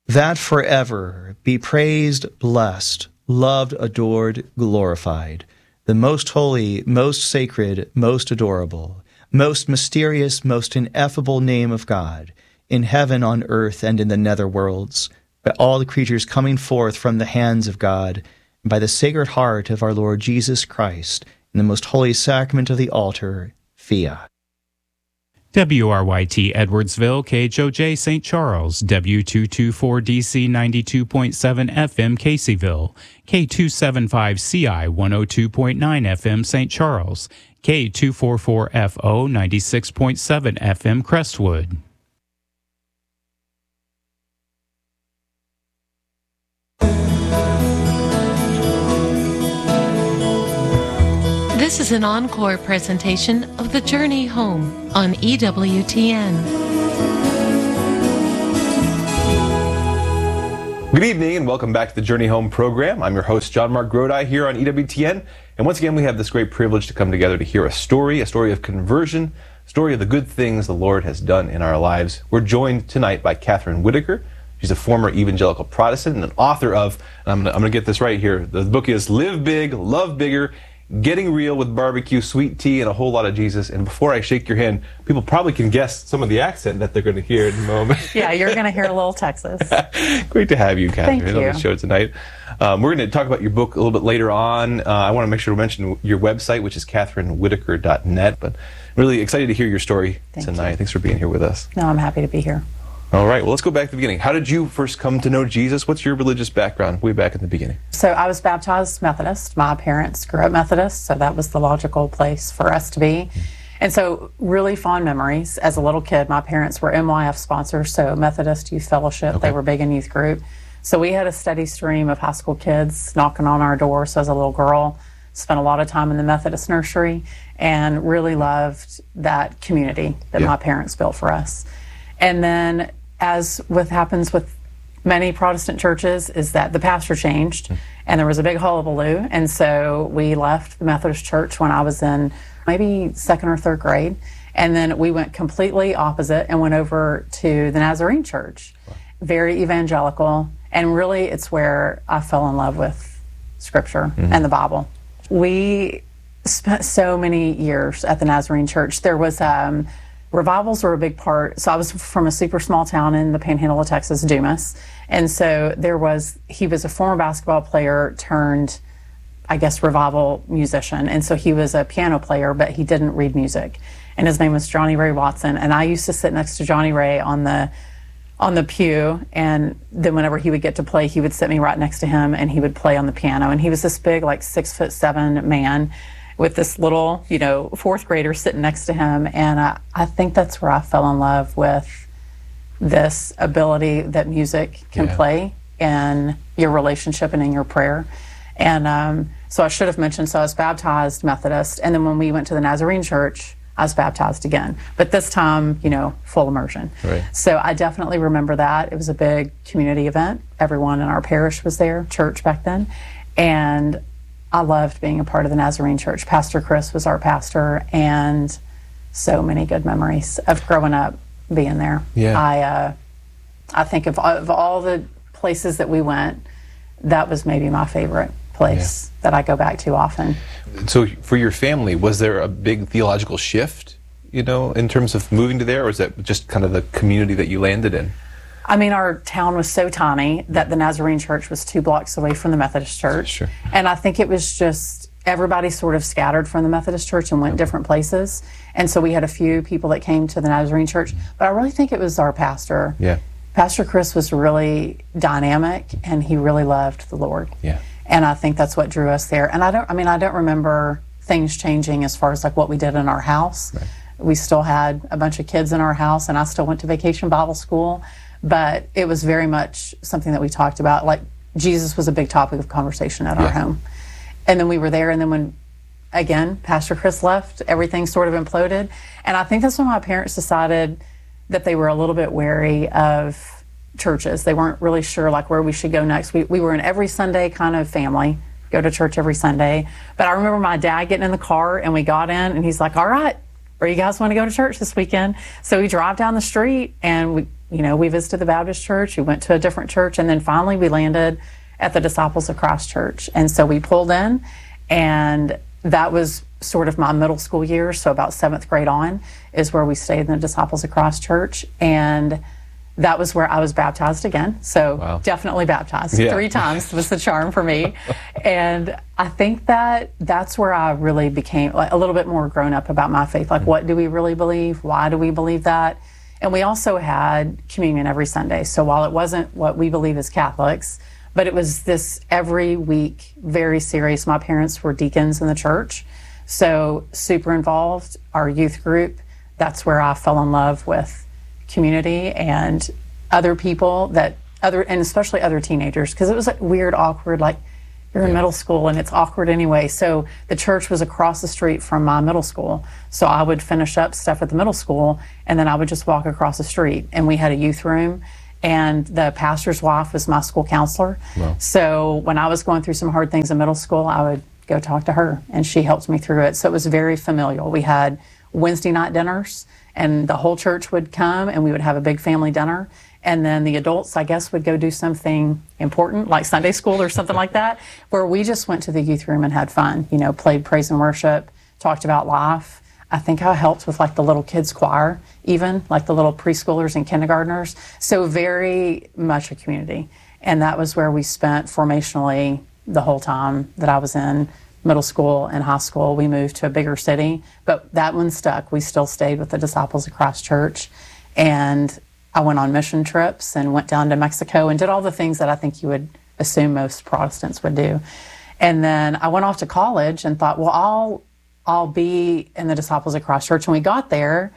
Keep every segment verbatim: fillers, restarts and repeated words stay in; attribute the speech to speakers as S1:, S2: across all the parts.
S1: that forever be praised, blessed, loved, adored, glorified, the most holy, most sacred, most adorable, most mysterious, most ineffable name of God, in heaven, on earth, and in the nether worlds, by all the creatures coming forth from the hands of God, and by the sacred heart of our Lord Jesus Christ, in the most holy sacrament of the altar, Fiat.
S2: W R Y T Edwardsville, K H O J Saint Charles, W two twenty-four D C ninety-two point seven F M Caseyville, K two seventy-five C I one oh two point nine F M Saint Charles, K two forty-four F O ninety-six point seven F M Crestwood.
S3: This is an encore presentation of The Journey Home on E W T N.
S4: Good evening and welcome back to the Journey Home program. I'm your host, John Mark Grodi, here on E W T N. And once again, we have this great privilege to come together to hear a story, a story of conversion, a story of the good things the Lord has done in our lives. We're joined tonight by Catherine Whitaker. She's a former evangelical Protestant and an author of, and I'm going to get this right here, the book is Live Big, Love Bigger, Getting Real with Barbecue, Sweet Tea, and a Whole Lot of Jesus. And before I shake your hand, people probably can guess some of the accent that they're going to hear in a moment.
S5: Yeah, you're going to hear a little Texas.
S4: Great to have you, Catherine,
S5: Thank
S4: on
S5: you.
S4: the show tonight. Um, we're going to talk about your book a little bit later on. Uh, I want to make sure to mention your website, which is catherine whitaker dot net. But really excited to hear your story
S5: Thank
S4: tonight.
S5: you.
S4: Thanks for being here with us.
S5: No, I'm happy to be here.
S4: All right, well, let's go back to the beginning. How did you first come to know Jesus? What's your religious background way back in the beginning?
S5: So I was baptized Methodist. My parents grew up Methodist, so that was the logical place for us to be. And so really fond memories. As a little kid, my parents were M Y F sponsors, so Methodist Youth Fellowship.
S4: Okay.
S5: They were big in youth group. So we had a steady stream of high school kids knocking on our door. So as a little girl, spent a lot of time in the Methodist nursery and really loved that community that
S4: Yeah.
S5: my parents built for us. And then, as with happens with many Protestant churches, is that the pastor changed and there was a big hullabaloo. And so we left the Methodist church when I was in maybe second or third grade. And then we went completely opposite and went over to the Nazarene church. Wow. Very evangelical. And really, it's where I fell in love with Scripture mm-hmm. and the Bible. We spent so many years at the Nazarene church. There was... Um, Revivals were a big part. So I was from a super small town in the Panhandle of Texas, Dumas. And so there was, he was a former basketball player turned, I guess, revival musician. And so he was a piano player, but he didn't read music. And his name was Johnny Ray Watson. And I used to sit next to Johnny Ray on the on the pew. And then whenever he would get to play, he would sit me right next to him and he would play on the piano. And he was this big, like six foot seven man with this little, you know, fourth grader sitting next to him. And I, I think that's where I fell in love with this ability that music can
S4: Yeah.
S5: play in your relationship and in your prayer. And um, so I should have mentioned, so I was baptized Methodist. And then when we went to the Nazarene church, I was baptized again. But this time, you know, full immersion.
S4: Right.
S5: So I definitely remember that. It was a big community event. Everyone in our parish was there, church back then. And I loved being a part of the Nazarene church. Pastor Chris was our pastor, and so many good memories of growing up being there.
S4: Yeah.
S5: I uh, I think of, of all the places that we went, that was maybe my favorite place yeah. that I go back to often.
S4: So for your family, was there a big theological shift, you know, in terms of moving to there, or was that just kind of the community that you landed in?
S5: I mean, our town was so tiny that the Nazarene church was two blocks away from the Methodist church.
S4: Sure.
S5: And I think it was just everybody sort of scattered from the Methodist church and went
S4: Okay.
S5: different places. And so we had a few people that came to the Nazarene church. But I really think it was our pastor.
S4: Yeah.
S5: Pastor Chris was really dynamic and he really loved the Lord.
S4: Yeah.
S5: And I think that's what drew us there. And I don't, I mean, I don't remember things changing as far as like what we did in our house.
S4: Right.
S5: We still had a bunch of kids in our house and I still went to Vacation Bible School. But it was very much something that we talked about. Like Jesus was a big topic of conversation at
S4: Yeah.
S5: our home. And then we were there, and then when, again, Pastor Chris left, everything sort of imploded. And I think that's when my parents decided that they were a little bit wary of churches. They weren't really sure like where we should go next. We, we were an every Sunday kind of family, go to church every Sunday. But I remember my dad getting in the car, and we got in, and he's like, all right, where you guys want to go to church this weekend? So we drive down the street, and we you know, we visited the Baptist church, we went to a different church, and then finally we landed at the Disciples of Christ Church. And so we pulled in, and that was sort of my middle school years, so about seventh grade on is where we stayed in the Disciples of Christ Church. And that was where I was baptized again. So
S4: wow.
S5: definitely baptized.
S4: Yeah.
S5: Three times was the charm for me. And I think that that's where I really became like, a little bit more grown up about my faith. Like, mm-hmm. what do we really believe? Why do we believe that? And we also had communion every Sunday. So while it wasn't what we believe as Catholics, but it was this every week, very serious. My parents were deacons in the church, so super involved. Our youth group, that's where I fell in love with community and other people that other, and especially other teenagers, because it was like weird, awkward, like you're in
S4: yeah.
S5: middle school and it's awkward anyway. So the church was across the street from my middle school. So I would finish up stuff at the middle school and then I would just walk across the street, and we had a youth room. And the pastor's wife was my school counselor.
S4: Wow.
S5: So when I was going through some hard things in middle school, I would go talk to her, and she helped me through it. So it was very familial. We had Wednesday night dinners, and the whole church would come, and we would have a big family dinner. And then the adults, I guess, would go do something important, like Sunday school or something like that, where we just went to the youth room and had fun, you know, played praise and worship, talked about life. I think I helped with like the little kids choir, even like the little preschoolers and kindergartners. So very much a community. And that was where we spent formationally the whole time that I was in middle school and high school. We moved to a bigger city, but that one stuck. We still stayed with the Disciples of Christ Church. And I went on mission trips and went down to Mexico and did all the things that I think you would assume most Protestants would do. And then I went off to college and thought, well, I'll I'll be in the Disciples of Christ Church. And we got there,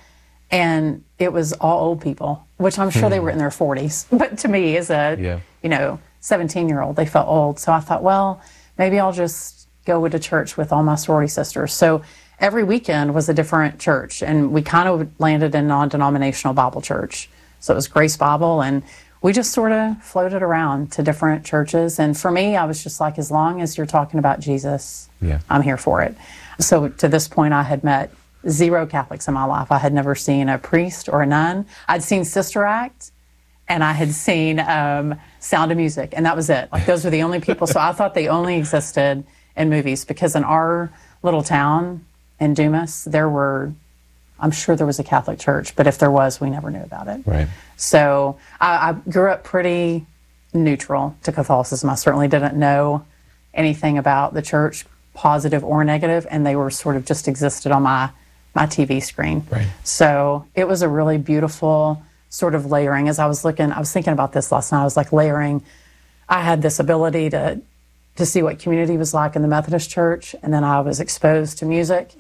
S5: and it was all old people, which I'm sure they were in their forties. But to me, as a
S4: yeah.
S5: you know seventeen-year-old, they felt old. So I thought, well, maybe I'll just go to church with all my sorority sisters. So every weekend was a different church, and we kind of landed in non-denominational Bible church. So it was Grace Bible, and we just sort of floated around to different churches. And for me, I was just like, as long as you're talking about Jesus,
S4: yeah.
S5: I'm here for it. So to this point, I had met zero Catholics in my life. I had never seen a priest or a nun. I'd seen Sister Act, and I had seen um, Sound of Music, and that was it. Like, those were the only people. So I thought they only existed in movies, because in our little town in Dumas, there were, I'm sure there was a Catholic church, but if there was, we never knew about it.
S4: Right.
S5: So I, I grew up pretty neutral to Catholicism. I certainly didn't know anything about the church, positive or negative, and they were sort of just existed on my, my T V screen.
S4: Right.
S5: So it was a really beautiful sort of layering. As I was looking, I was thinking about this last night, I was like layering. I had this ability to to see what community was like in the Methodist Church, and then I was exposed to music.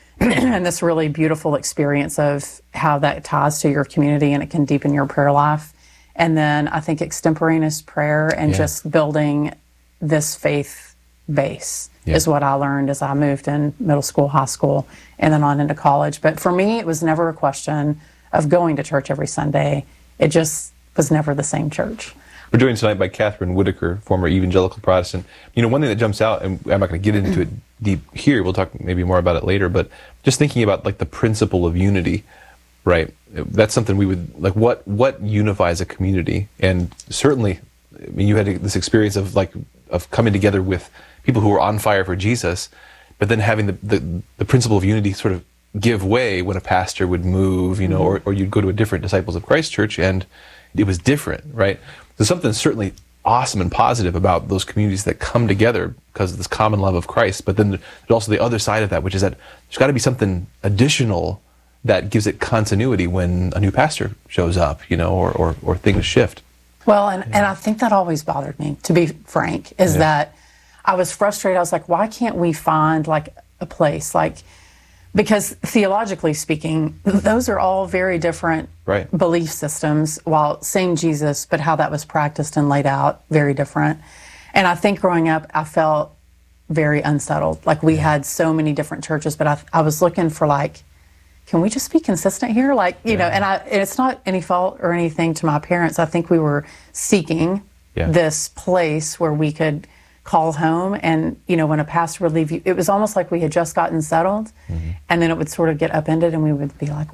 S5: And this really beautiful experience of how that ties to your community and it can deepen your prayer life. And then I think extemporaneous prayer and
S4: yeah.
S5: just building this faith base
S4: yeah.
S5: is what I learned as I moved in middle school, high school, and then on into college. But for me, it was never a question of going to church every Sunday. It just was never the same church.
S4: We're joined tonight by Catherine Whitaker, former evangelical Protestant. You know, one thing that jumps out, and I'm not going to get into it deep here, we'll talk maybe more about it later, but just thinking about like the principle of unity, right? That's something we would, like what what unifies a community? And certainly, I mean, you had this experience of like, of coming together with people who were on fire for Jesus, but then having the, the, the principle of unity sort of give way when a pastor would move, you know, mm-hmm. or, or you'd go to a different Disciples of Christ church and it was different, right? There's something certainly awesome and positive about those communities that come together because of this common love of Christ. But then there's also the other side of that, which is that there's got to be something additional that gives it continuity when a new pastor shows up, you know, or, or, or things shift.
S5: Well, and, yeah. and I think that always bothered me, to be frank, is yeah. that I was frustrated. I was like, why can't we find like a place like, because theologically speaking, those are all very different
S4: right.
S5: belief systems, while same Jesus, but how that was practiced and laid out, very different. And I think growing up, I felt very unsettled. Like we yeah. had so many different churches, but I, I was looking for like, can we just be consistent here? Like, you yeah. know, and, I, and it's not any fault or anything to my parents. I think we were seeking yeah. this place where we could call home. And, you know, when a pastor would leave you, it was almost like we had just gotten settled. Mm-hmm. And then it would sort of get upended and we would be like, well,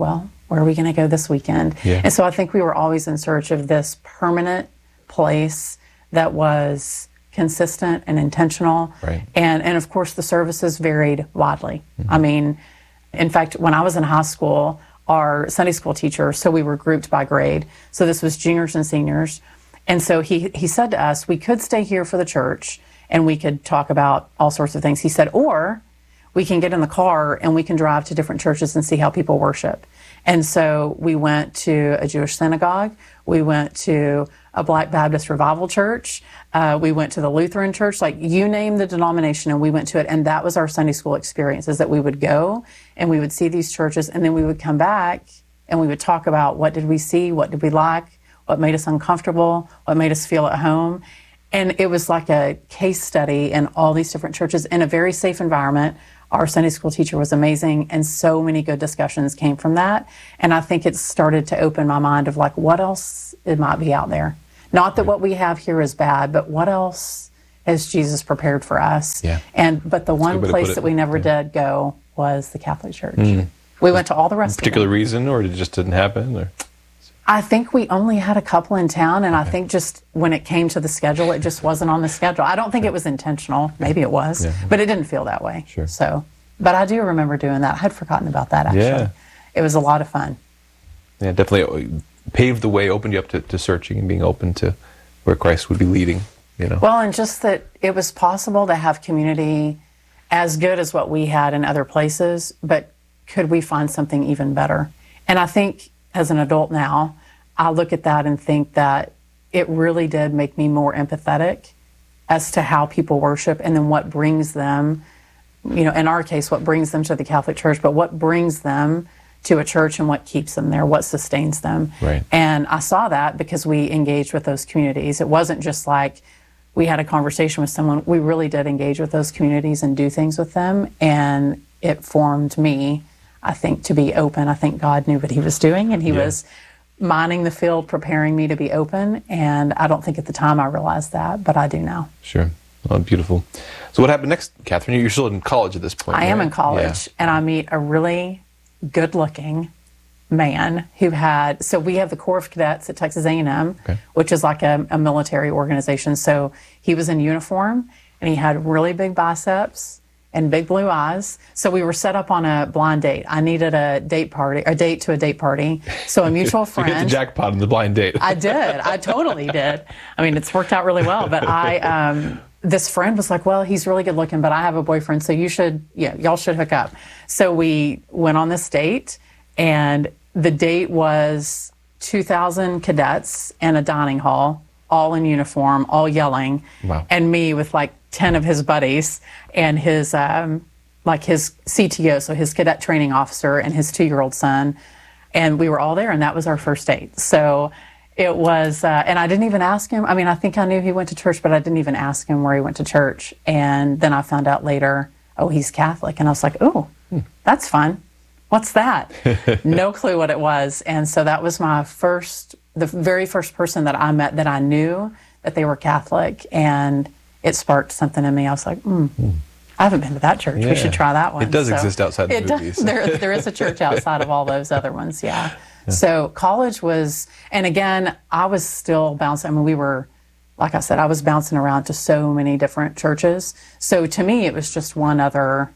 S5: where are we going to go this weekend?
S4: Yeah.
S5: And so I think we were always in search of this permanent place that was consistent and intentional.
S4: Right.
S5: And, and of course, the services varied widely. Mm-hmm. I mean, in fact, when I was in high school, our Sunday school teacher, so we were grouped by grade. So this was juniors and seniors. And so he, he said to us, we could stay here for the church and we could talk about all sorts of things. He said, or we can get in the car and we can drive to different churches and see how people worship. And so we went to a Jewish synagogue. We went to a Black Baptist Revival Church. Uh, we went to the Lutheran Church. Like, you name the denomination, and we went to it. And that was our Sunday school experience, is that we would go and we would see these churches, and then we would come back and we would talk about what did we see, what did we like, what made us uncomfortable, what made us feel at home. And it was like a case study in all these different churches in a very safe environment. Our Sunday school teacher was amazing, and so many good discussions came from that. And I think it started to open my mind of like, what else it might be out there? Not that what we have here is bad, but what else has Jesus prepared for us?
S4: Yeah.
S5: And but the one place that we never
S4: yeah.
S5: did go was the Catholic Church. Mm. We went to all the rest
S4: Particular
S5: of them.
S4: reason, or it just didn't happen? Or?
S5: I think we only had a couple in town, and okay. I think just when it came to the schedule, it just wasn't on the schedule. I don't think it was intentional. Maybe it was, yeah. but it didn't feel that way.
S4: Sure.
S5: So, but I do remember doing that. I had forgotten about that, actually.
S4: Yeah.
S5: It was a lot of fun.
S4: Yeah, definitely paved the way, opened you up to, to searching and being open to where Christ would be leading, you know.
S5: Well, and just that it was possible to have community as good as what we had in other places, but could we find something even better? And I think as an adult now, I look at that and think that it really did make me more empathetic as to how people worship, and then what brings them, you know, in our case, what brings them to the Catholic Church, but what brings them to a church and what keeps them there, what sustains them.
S4: Right.
S5: And I saw that because we engaged with those communities. It wasn't just like we had a conversation with someone. We really did engage with those communities and do things with them. And it formed me, I think, to be open. I think God knew what he was doing, and he
S4: yeah.
S5: was mining the field, preparing me to be open. And I don't think at the time I realized that, but I do now.
S4: Sure. Oh, beautiful. So what happened next, Catherine? You're still in college at this point,
S5: I
S4: right?
S5: am in college,
S4: yeah.
S5: and I meet a really good-looking man who had, so we have the Corps of Cadets at Texas A and M,
S4: okay.
S5: which is like a, a military organization. So he was in uniform, and he had really big biceps and big blue eyes. So we were set up on a blind date. I needed a date party, a date to a date party. So a mutual friend.
S4: You hit the jackpot on the blind date.
S5: I did. I totally did. I mean, it's worked out really well. But I, um, this friend was like, well, he's really good looking, but I have a boyfriend, so you should, yeah, y'all should hook up. So we went on this date, and the date was two thousand cadets in a dining hall, all in uniform, all yelling,
S4: wow.
S5: and me with like ten of his buddies and his, um, like his C T O, so his cadet training officer, and his two-year-old son. And we were all there, and that was our first date. So it was, uh, and I didn't even ask him. I mean, I think I knew he went to church, but I didn't even ask him where he went to church. And then I found out later, oh, he's Catholic. And I was like, oh, hmm. that's fun. What's that? No clue what it was. And so that was my first, the very first person that I met that I knew that they were Catholic. And it sparked something in me. I was like, hmm, mm. I haven't been to that church.
S4: Yeah.
S5: We should try that one.
S4: It does
S5: so
S4: exist outside the
S5: it
S4: movies.
S5: Does, there, there is a church outside of all those other ones, yeah. yeah. So college was, and again, I was still bouncing. I mean, we were, like I said, I was bouncing around to so many different churches. So to me, it was just one other,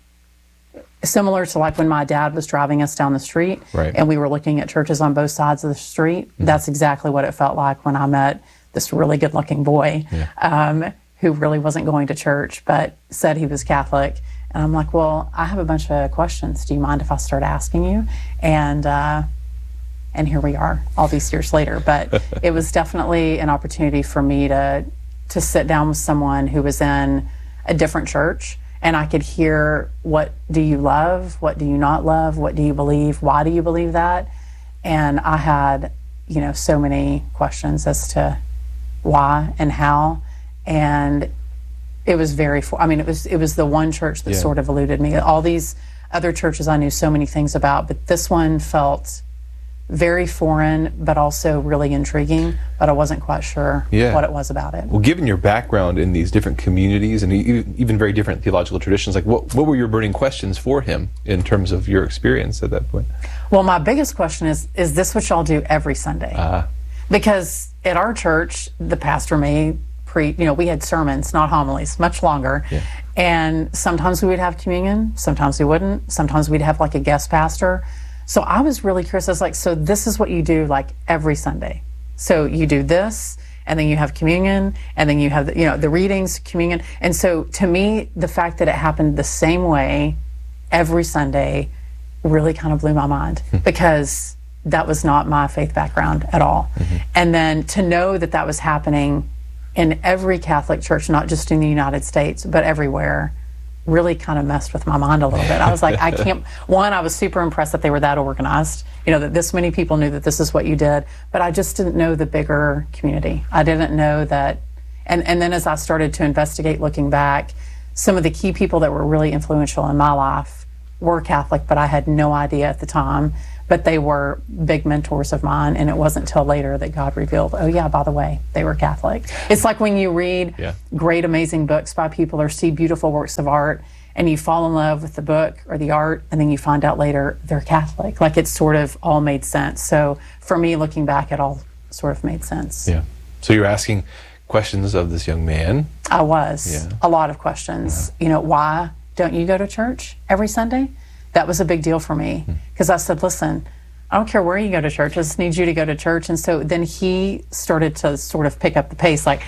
S5: similar to like when my dad was driving us down the street,
S4: right.
S5: and we were looking at churches on both sides of the street. Mm-hmm. That's exactly what it felt like when I met this really good-looking boy. Yeah. Um, who really wasn't going to church, but said he was Catholic. And I'm like, well, I have a bunch of questions. Do you mind if I start asking you? And uh, and here we are, all these years later. But it was definitely an opportunity for me to to sit down with someone who was in a different church, and I could hear, what do you love? What do you not love? What do you believe? Why do you believe that? And I had, you know, so many questions as to why and how. And it was very, I mean, it was it was the one church that yeah. sort of eluded me. All these other churches I knew so many things about, but this one felt very foreign, but also really intriguing, but I wasn't quite sure
S4: Yeah.
S5: what it was about it.
S4: Well, given your background in these different communities and e- even very different theological traditions, like what, what were your burning questions for him in terms of your experience at that point?
S5: Well, my biggest question is, is this what y'all do every Sunday?
S4: Ah.
S5: Because at our church, the pastor may pre, you know, we had sermons, not homilies, much longer.
S4: Yeah.
S5: And sometimes we would have communion, sometimes we wouldn't, sometimes we'd have like a guest pastor. So I was really curious. I was like, so this is what you do like every Sunday. So you do this, and then you have communion, and then you have, the, you know, the readings, communion. And so to me, the fact that it happened the same way every Sunday really kind of blew my mind because that was not my faith background at all. Mm-hmm. And then to know that that was happening in every Catholic church, not just in the United States, but everywhere, really kind of messed with my mind a little bit. I was like, I can't, one, I was super impressed that they were that organized, you know, that this many people knew that this is what you did, but I just didn't know the bigger community. I didn't know that, and, and then as I started to investigate looking back, some of the key people that were really influential in my life were Catholic, but I had no idea at the time, but they were big mentors of mine, and it wasn't until later that God revealed, oh yeah, by the way, they were Catholic. It's like when you read
S4: yeah.
S5: great, amazing books by people or see beautiful works of art, and you fall in love with the book or the art, and then you find out later they're Catholic. Like it sort of all made sense. So for me, looking back, it all sort of made sense.
S4: Yeah. So you're asking questions of this young man.
S5: I was.
S4: Yeah.
S5: A lot of questions. Yeah. You know, why don't you go to church every Sunday? That was a big deal for me because I said, listen, I don't care where you go to church, I just need you to go to church. And so then he started to sort of pick up the pace. Like,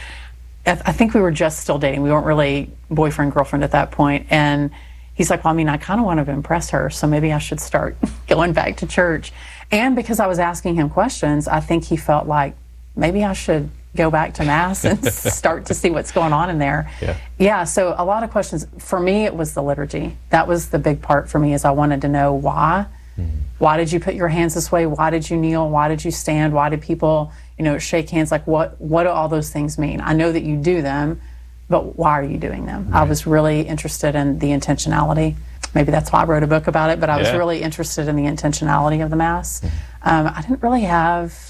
S5: I think we were just still dating. We weren't really boyfriend, girlfriend at that point. And he's like, well, I mean, I kind of want to impress her, so maybe I should start going back to church. And because I was asking him questions, I think he felt like maybe I should go back to Mass and start to see what's going on in there.
S4: Yeah.
S5: Yeah, so a lot of questions. For me, it was the liturgy. That was the big part for me, is I wanted to know why. Mm-hmm. Why did you put your hands this way? Why did you kneel? Why did you stand? Why did people, you know, shake hands? Like, what, what do all those things mean? I know that you do them, but why are you doing them? Right. I was really interested in the intentionality. Maybe that's why I wrote a book about it, but I was
S4: yeah.
S5: really interested in the intentionality of the Mass. Mm-hmm. Um, I didn't really have...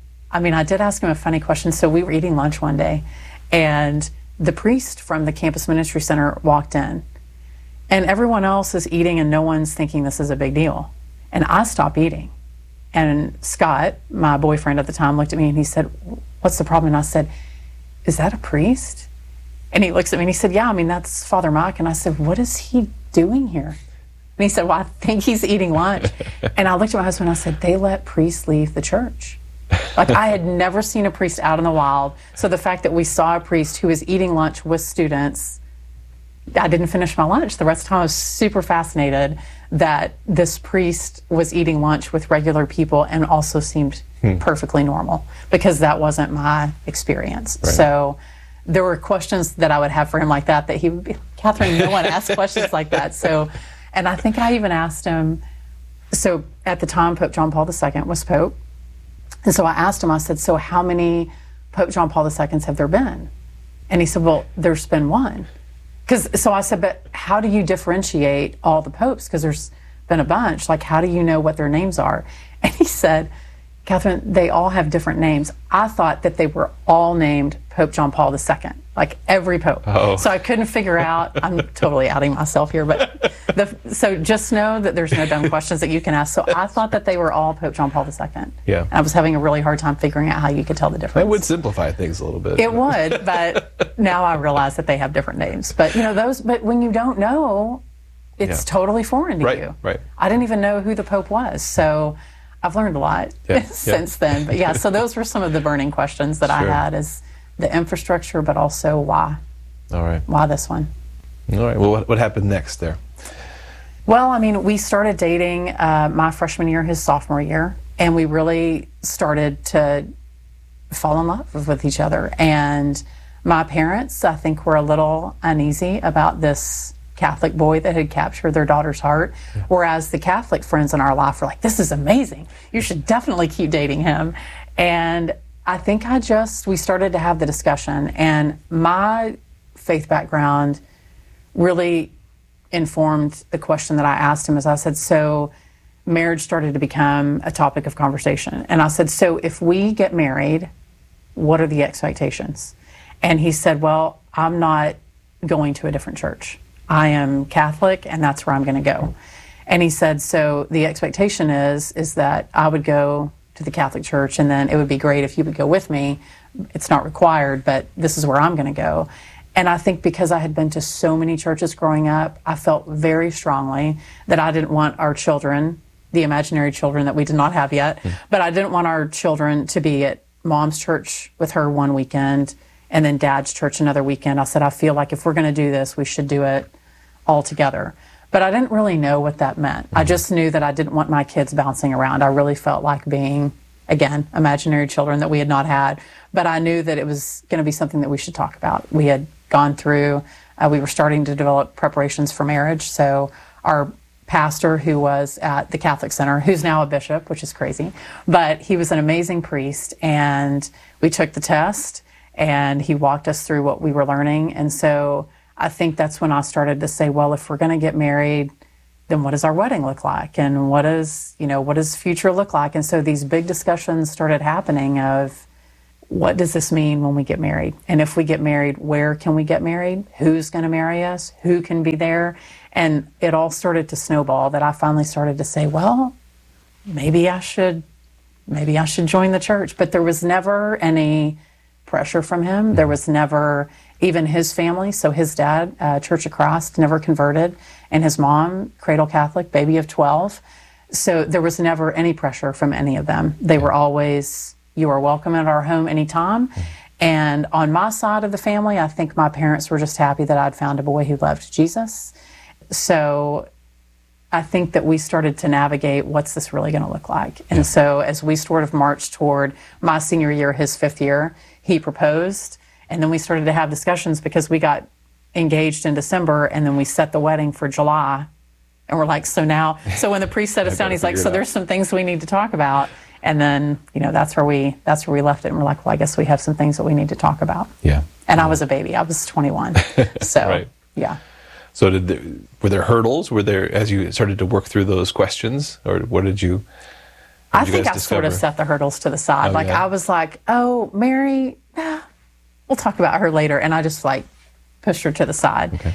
S5: I mean, I did ask him a funny question. So we were eating lunch one day, and the priest from the Campus Ministry Center walked in, and everyone else is eating, and no one's thinking this is a big deal. And I stopped eating. And Scott, my boyfriend at the time, looked at me and he said, what's the problem? And I said, is that a priest? And he looks at me and he said, yeah, I mean, that's Father Mike. And I said, what is he doing here? And he said, well, I think he's eating lunch. And I looked at my husband and I said, they let priests leave the church. Like, I had never seen a priest out in the wild. So the fact that we saw a priest who was eating lunch with students, I didn't finish my lunch. The rest of the time I was super fascinated that this priest was eating lunch with regular people and also seemed hmm. perfectly normal, because that wasn't my experience. Right. So there were questions that I would have for him like that, that he would be, Catherine, no one asks questions like that. So, and I think I even asked him, so at the time Pope John Paul the Second was Pope. And so I asked him, I said, so how many Pope John Paul the Seconds have there been? And he said, well, there's been one. Cause, so I said, but how do you differentiate all the popes? Because there's been a bunch. Like, how do you know what their names are? And he said, Catherine, they all have different names. I thought that they were all named Pope John Paul the Second, like every pope. Oh. So I couldn't figure out, I'm totally outing myself here, but the, so just know that there's no dumb questions that you can ask. So I thought that they were all Pope John Paul the Second.
S4: Yeah.
S5: And I was having a really hard time figuring out how you could tell the difference.
S4: That would simplify things a little bit.
S5: It would, but now I realize that they have different names. But you know, those, but when you don't know, it's yeah. totally foreign to
S4: right,
S5: you.
S4: Right.
S5: I didn't even know who the Pope was. So I've learned a lot yeah, since yeah. then. But yeah, so those were some of the burning questions that sure. I had, is the infrastructure, but also why.
S4: All right.
S5: Why this one?
S4: All right. Well, what, what happened next there?
S5: Well, I mean, we started dating uh, my freshman year, his sophomore year, and we really started to fall in love with each other. And my parents, I think, were a little uneasy about this Catholic boy that had captured their daughter's heart, yeah. whereas the Catholic friends in our life were like, this is amazing. You should definitely keep dating him. And I think I just, we started to have the discussion, and my faith background really informed the question that I asked him. As I said, so marriage started to become a topic of conversation. And I said, so if we get married, what are the expectations? And he said, well, I'm not going to a different church. I am Catholic, and that's where I'm going to go. And he said, so the expectation is, is that I would go to the Catholic Church, and then it would be great if you would go with me. It's not required, but this is where I'm going to go. And I think because I had been to so many churches growing up, I felt very strongly that I didn't want our children, the imaginary children that we did not have yet, mm. but I didn't want our children to be at mom's church with her one weekend and then dad's church another weekend. I said, I feel like if we're going to do this, we should do it all together. But I didn't really know what that meant. Mm-hmm. I just knew that I didn't want my kids bouncing around. I really felt like being, again, imaginary children that we had not had. But I knew that it was going to be something that we should talk about. We had gone through, uh, we were starting to develop preparations for marriage. So our pastor, who was at the Catholic Center, who's now a bishop, which is crazy, but he was an amazing priest. And we took the test, and he walked us through what we were learning. And so I think that's when I started to say, well, if we're going to get married, then what does our wedding look like? And what does, you know, what does future look like? And so these big discussions started happening of, what does this mean when we get married? And if we get married, where can we get married? Who's going to marry us? Who can be there? And it all started to snowball that I finally started to say, well, maybe I should, maybe I should join the church. But there was never any pressure from him. There was never even his family. So his dad, uh, Church of Christ, never converted, and his mom, Cradle Catholic, baby of twelve. So there was never any pressure from any of them. They were always, you are welcome at our home anytime. And on my side of the family, I think my parents were just happy that I'd found a boy who loved Jesus. So I think that we started to navigate, what's this really going to look like? And yeah. so as we sort of marched toward my senior year, his fifth year, he proposed. And then we started to have discussions because we got engaged in December, and then we set the wedding for July. And we're like, so now, so when the priest set us down, he's like, so there's some things we need to talk about. And then, you know, that's where we that's where we left it. And we're like, well, I guess we have some things that we need to talk about.
S4: Yeah.
S5: And
S4: yeah.
S5: I was a baby. I was twenty-one. So,
S4: right.
S5: yeah.
S4: So did there, were there hurdles? Were there, as you started to work through those questions, or what did you, what
S5: I
S4: did you
S5: think
S4: guys
S5: I
S4: discover?
S5: sort of set the hurdles to the side.
S4: Oh,
S5: like,
S4: yeah.
S5: I was like, oh, Mary, nah, we'll talk about her later. And I just, like, pushed her to the side.
S4: Okay.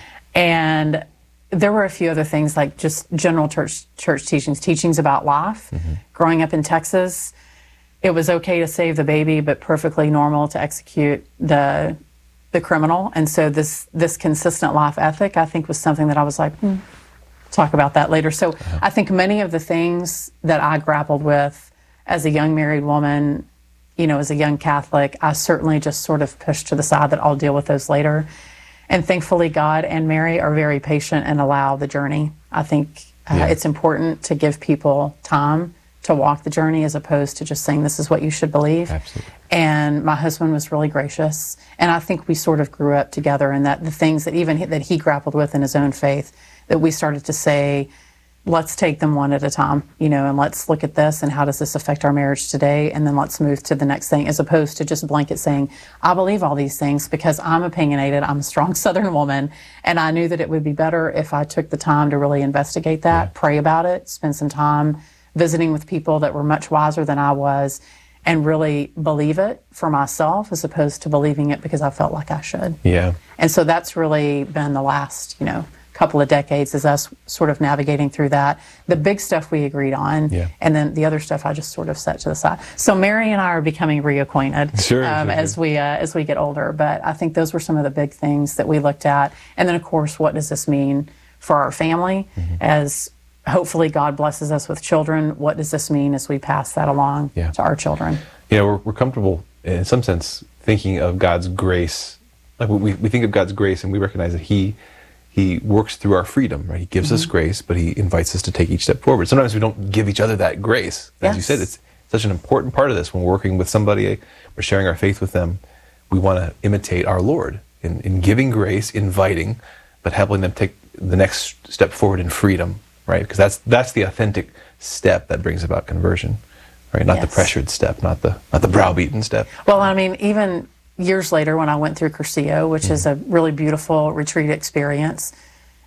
S5: And there were a few other things, like just general church church teachings, teachings about life. Mm-hmm. Growing up in Texas, it was okay to save the baby, but perfectly normal to execute the the criminal. And so this this consistent life ethic, I think, was something that I was like, hmm, talk about that later. So uh-huh. I think many of the things that I grappled with as a young married woman, you know, as a young Catholic, I certainly just sort of pushed to the side that I'll deal with those later. And thankfully, God and Mary are very patient and allow the journey. I think uh, yeah. it's important to give people time to walk the journey as opposed to just saying this is what you should believe.
S4: Absolutely.
S5: And my husband was really gracious. And I think we sort of grew up together, and that the things that even he, that he grappled with in his own faith, that we started to say, let's take them one at a time, you know, and let's look at this and how does this affect our marriage today, and then let's move to the next thing, as opposed to just blanket saying, I believe all these things because I'm opinionated, I'm a strong Southern woman, and I knew that it would be better if I took the time to really investigate that, yeah. pray about it, spend some time visiting with people that were much wiser than I was, and really believe it for myself as opposed to believing it because I felt like I should.
S4: Yeah.
S5: And so that's really been the last, you know, couple of decades is us sort of navigating through that. The big stuff we agreed on, yeah. and then the other stuff I just sort of set to the side. So Mary and I are becoming reacquainted
S4: sure,
S5: um,
S4: sure,
S5: as
S4: sure.
S5: we uh, as we get older. But I think those were some of the big things that we looked at. And then, of course, what does this mean for our family? Mm-hmm. As hopefully God blesses us with children, what does this mean as we pass that along yeah. to our children?
S4: You know, we're, we're comfortable, in some sense, thinking of God's grace. Like we, we think of God's grace and we recognize that He He works through our freedom, right? He gives mm-hmm. us grace, but He invites us to take each step forward. Sometimes we don't give each other that grace. As
S5: yes.
S4: you said, it's such an important part of this. When we're working with somebody, we're sharing our faith with them, we want to imitate our Lord in, in giving grace, inviting, but helping them take the next step forward in freedom, right? Because that's that's the authentic step that brings about conversion, right? Not yes. the pressured step, not the not the browbeaten step.
S5: Well, I mean, even years later when I went through Cursillo, which mm-hmm. is a really beautiful retreat experience,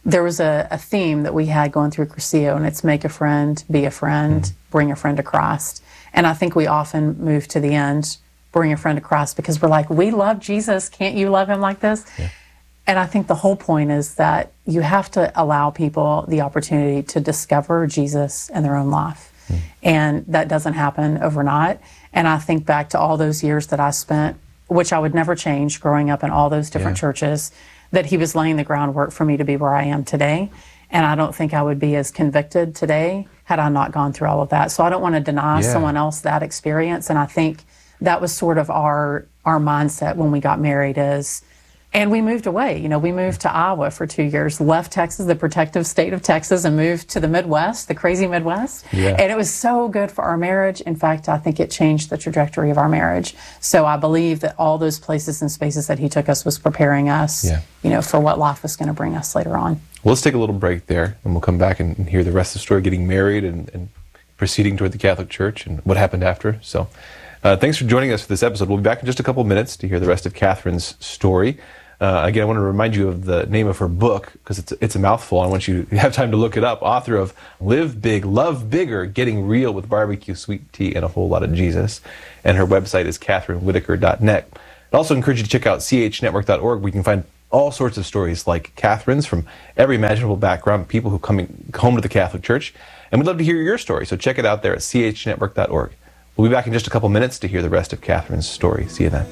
S5: there was a, a theme that we had going through Cursillo, and it's make a friend, be a friend, mm-hmm. bring a friend to Christ. And I think we often move to the end, bring a friend to Christ, because we're like, we love Jesus. Can't you love him like this? Yeah. And I think the whole point is that you have to allow people the opportunity to discover Jesus in their own life. Mm. And that doesn't happen overnight. And I think back to all those years that I spent, which I would never change, growing up in all those different yeah. churches, that he was laying the groundwork for me to be where I am today. And I don't think I would be as convicted today had I not gone through all of that. So I don't want to deny yeah. someone else that experience. And I think that was sort of our our mindset when we got married is, and we moved away. You know, we moved to Iowa for two years, left Texas, the protective state of Texas, and moved to the Midwest, the crazy Midwest. Yeah. And it was so good for our marriage. In fact, I think it changed the trajectory of our marriage. So I believe that all those places and spaces that he took us was preparing us, yeah. you know, for what life was going to bring us later on.
S4: Well, let's take a little break there, and we'll come back and hear the rest of the story, getting married and, and proceeding toward the Catholic Church and what happened after. So uh, thanks for joining us for this episode. We'll be back in just a couple of minutes to hear the rest of Catherine's story. Uh, again, I want to remind you of the name of her book, because it's it's a mouthful. I want you to have time to look it up. Author of Live Big, Love Bigger, Getting Real with Barbecue, Sweet Tea, and a Whole Lot of Jesus. And her website is Catherine Whitaker dot net. I also encourage you to check out C H network dot org, where you can find all sorts of stories like Catherine's from every imaginable background, people who come home to the Catholic Church. And we'd love to hear your story, so check it out there at C H network dot org. We'll be back in just a couple minutes to hear the rest of Catherine's story. See you then.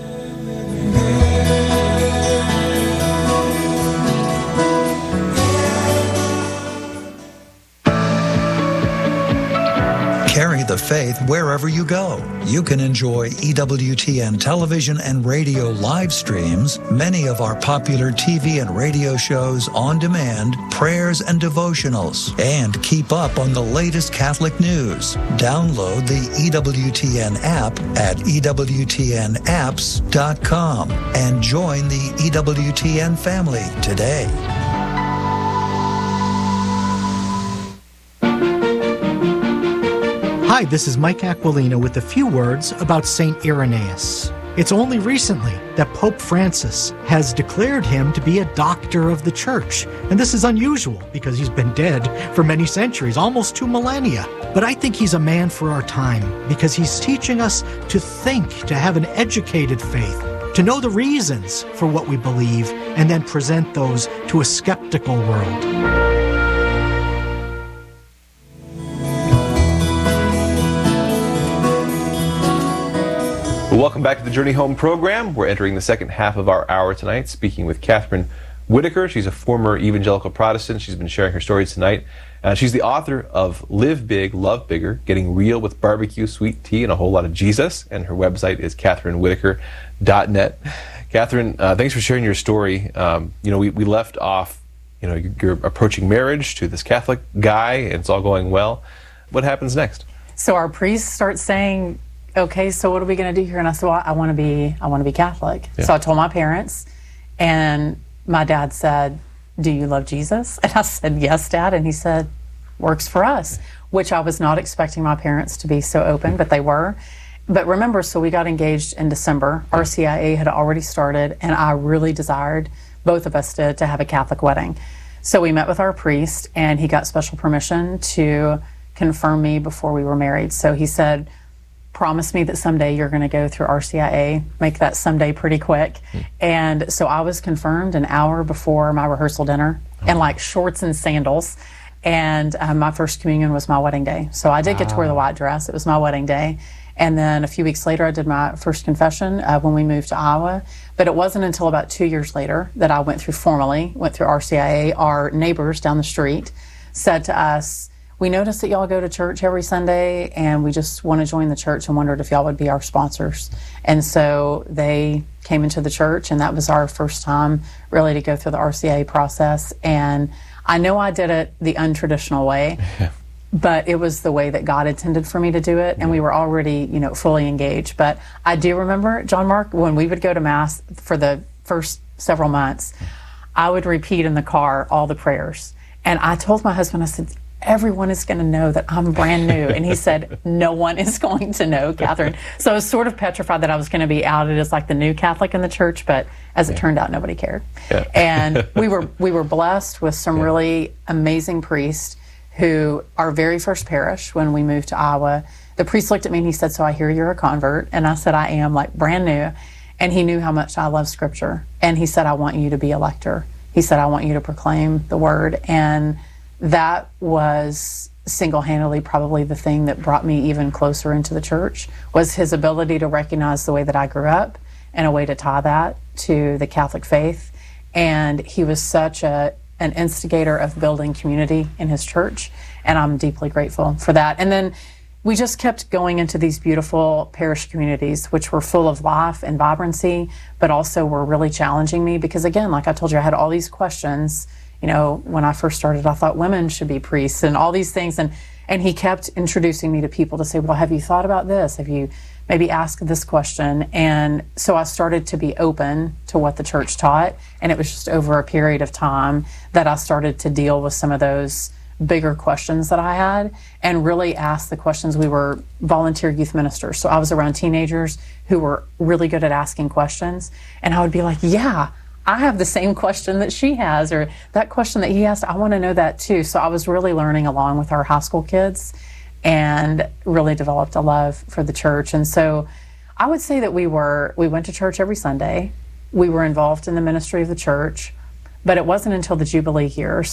S6: Carry the faith wherever you go. You can enjoy E W T N television and radio live streams, many of our popular T V and radio shows on demand, prayers and devotionals, and keep up on the latest Catholic news. Download the E W T N app at E W T N apps dot com and join the E W T N family today.
S7: Hi, this is Mike Aquilina with a few words about Saint Irenaeus. It's only recently that Pope Francis has declared him to be a doctor of the Church. And this is unusual because he's been dead for many centuries, almost two millennia. But I think he's a man for our time because he's teaching us to think, to have an educated faith, to know the reasons for what we believe, and then present those to a skeptical world.
S4: Well, welcome back to the Journey Home program. We're entering the second half of our hour tonight, speaking with Catherine Whitaker. She's a former evangelical Protestant. She's been sharing her stories tonight. Uh, she's the author of Live Big, Love Bigger, Getting Real with Barbecue, Sweet Tea, and a Whole Lot of Jesus. And her website is Catherine Whitaker dot net. Catherine, uh, thanks for sharing your story. Um, you know, we, we left off, you know, you're, you're approaching marriage to this Catholic guy, and it's all going well. What happens next?
S5: So our priest starts saying, okay, so what are we going to do here? And I said, well, I want to be, I want to be Catholic. Yeah. So I told my parents, and my dad said, do you love Jesus? And I said, yes, Dad. And he said, works for us, which I was not expecting my parents to be so open, but they were. But remember, so we got engaged in December. R C I A had already started, and I really desired, both of us did, to have a Catholic wedding. So we met with our priest, and he got special permission to confirm me before we were married. So he said, promise me that someday you're going to go through R C I A, make that someday pretty quick. Mm. And so I was confirmed an hour before my rehearsal dinner oh. in like shorts and sandals. And um, my first communion was my wedding day. So I did wow. get to wear the white dress. It was my wedding day. And then a few weeks later, I did my first confession uh, when we moved to Iowa. But it wasn't until about two years later that I went through formally, went through R C I A. Our neighbors down the street said to us, we noticed that y'all go to church every Sunday, and we just want to join the church and wondered if y'all would be our sponsors. And so they came into the church, and that was our first time really to go through the R C I A process. And I know I did it the untraditional way, yeah. but it was the way that God intended for me to do it, and we were already, you know, fully engaged. But I do remember, John Mark, when we would go to Mass for the first several months, I would repeat in the car all the prayers. And I told my husband, I said, everyone is going to know that I'm brand new. And he said, no one is going to know, Catherine. So I was sort of petrified that I was going to be outed as like the new Catholic in the church, but as it turned out, nobody cared. Yeah. And we were we were blessed with some yeah. really amazing priests who, our very first parish, when we moved to Iowa, the priest looked at me and he said, so I hear you're a convert. And I said, I am, like brand new. And he knew how much I love Scripture. And he said, I want you to be a lector. He said, I want you to proclaim the word. And that was single-handedly probably the thing that brought me even closer into the church, was his ability to recognize the way that I grew up and a way to tie that to the Catholic faith. And he was such a an instigator of building community in his church, and I'm deeply grateful for that. And then we just kept going into these beautiful parish communities, which were full of life and vibrancy, but also were really challenging me because, again, like I told you, I had all these questions. You know, when I first started, I thought women should be priests and all these things. And, and he kept introducing me to people to say, well, have you thought about this? Have you maybe asked this question? And so I started to be open to what the church taught. And it was just over a period of time that I started to deal with some of those bigger questions that I had and really ask the questions. We were volunteer youth ministers. So I was around teenagers who were really good at asking questions. And I would be like, yeah, I have the same question that she has, or that question that he asked, I want to know that too. So I was really learning along with our high school kids and really developed a love for the church. And so I would say that we were, we went to church every Sunday. We were involved in the ministry of the church, but it wasn't until the Jubilee year.